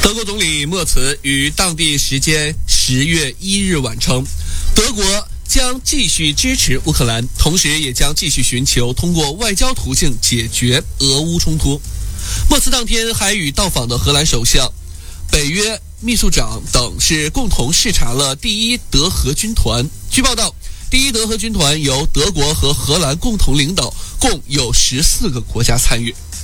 德国总理默茨于当地时间10月1日晚称，德国将继续支持乌克兰，同时也将继续寻求通过外交途径解决俄乌冲突。默茨当天还与到访的荷兰首相、北约秘书长等是共同视察了第一德荷军团。据报道，第一德荷军团由德国和荷兰共同领导，共有14个国家参与。